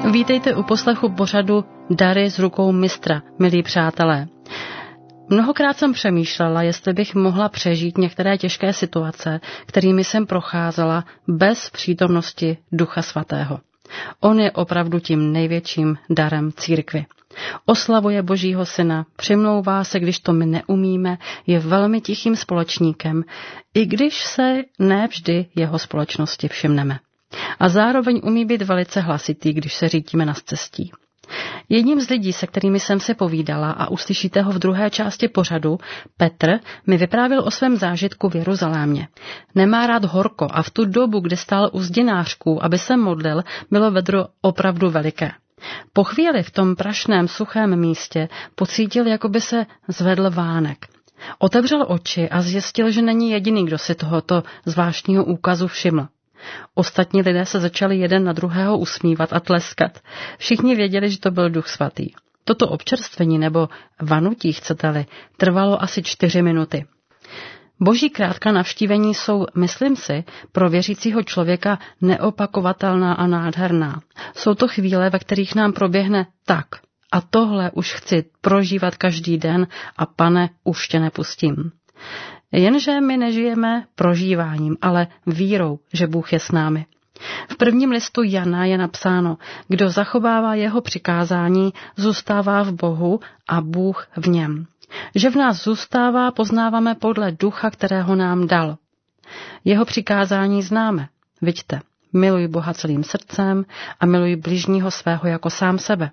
Vítejte u poslechu pořadu Dary z rukou mistra, milí přátelé. Mnohokrát jsem přemýšlela, jestli bych mohla přežít některé těžké situace, kterými jsem procházela bez přítomnosti Ducha Svatého. On je opravdu tím největším darem církvi. Oslavuje Božího syna, přimlouvá se, když to my neumíme, je velmi tichým společníkem, i když se ne vždy jeho společnosti všimneme. A zároveň umí být velice hlasitý, když se řítíme na scestí. Jedním z lidí, se kterými jsem se povídala a uslyšíte ho v druhé části pořadu, Petr, mi vyprávěl o svém zážitku v Jeruzalémě. Nemá rád horko a v tu dobu, kdy stál u zdinářků, aby se modlil, bylo vedro opravdu veliké. Po chvíli v tom prašném suchém místě pocítil, jako by se zvedl vánek. Otevřel oči a zjistil, že není jediný, kdo si tohoto zvláštního úkazu všiml. Ostatní lidé se začali jeden na druhého usmívat a tleskat. Všichni věděli, že to byl Duch Svatý. Toto občerstvení nebo vanutí, chcete-li, trvalo asi 4 minuty. Boží krátká navštívení jsou, myslím si, pro věřícího člověka neopakovatelná a nádherná. Jsou to chvíle, ve kterých nám proběhne tak. A tohle už chci prožívat každý den a Pane, už tě nepustím. Jenže my nežijeme prožíváním, ale vírou, že Bůh je s námi. V prvním listu Jana je napsáno, kdo zachovává jeho přikázání, zůstává v Bohu a Bůh v něm. Že v nás zůstává, poznáváme podle ducha, kterého nám dal. Jeho přikázání známe. Viďte, miluj Boha celým srdcem a miluj bližního svého jako sám sebe.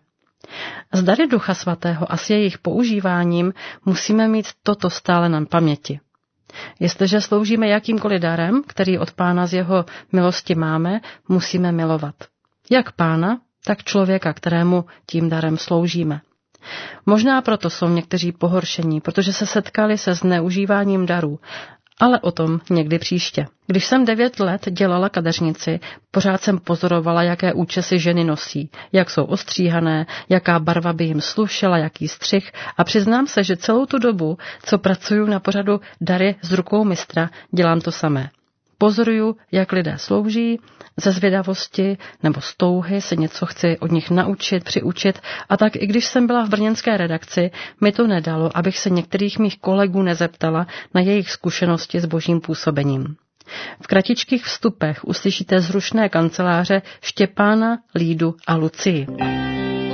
Z dary Ducha Svatého a s jejich používáním musíme mít toto stále na paměti. Jestliže sloužíme jakýmkoliv darem, který od Pána z jeho milosti máme, musíme milovat. Jak Pána, tak člověka, kterému tím darem sloužíme. Možná proto jsou někteří pohoršení, protože se setkali se zneužíváním darů, ale o tom někdy příště. Když jsem 9 let dělala kadeřnici, pořád jsem pozorovala, jaké účesy ženy nosí, jak jsou ostříhané, jaká barva by jim slušela, jaký střih a přiznám se, že celou tu dobu, co pracuju na pořadu Dary z rukou mistra, dělám to samé. Pozoruju, jak lidé slouží, ze zvědavosti nebo z touhy se něco chci od nich naučit, přiučit a tak i když jsem byla v brněnské redakci, mi to nedalo, abych se některých mých kolegů nezeptala na jejich zkušenosti s božím působením. V kratičkých vstupech uslyšíte z rušné kanceláře Štěpána, Lídu a Lucii.